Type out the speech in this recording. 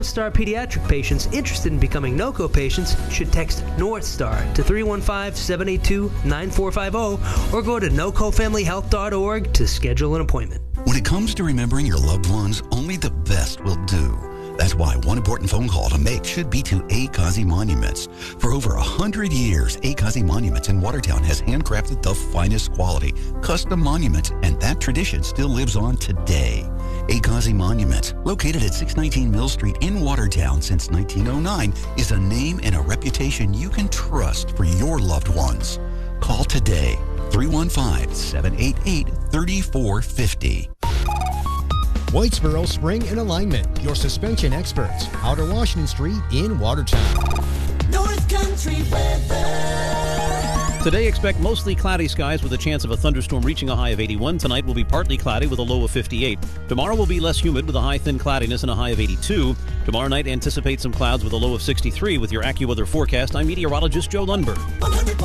Star pediatric patients interested in becoming NOCO patients should text North Star to 315-782-9450 or go to nocofamilyhealth.org to schedule an appointment. When it comes to remembering your loved ones, only the best will do. That's why one important phone call to make should be to Akazi Monuments. For over 100 years, Akazi Monuments in Watertown has handcrafted the finest quality, custom monuments, and that tradition still lives on today. Akazi Monuments, located at 619 Mill Street in Watertown since 1909, is a name and a reputation you can trust for your loved ones. Call today, 315-788-3450. Whitesboro Spring and Alignment, your suspension experts. Outer Washington Street in Watertown. North Country weather. Today, expect mostly cloudy skies with a chance of a thunderstorm reaching a high of 81. Tonight will be partly cloudy with a low of 58. Tomorrow will be less humid with a high thin cloudiness and a high of 82. Tomorrow night, anticipate some clouds with a low of 63. With your AccuWeather forecast, I'm meteorologist Joe Lundberg.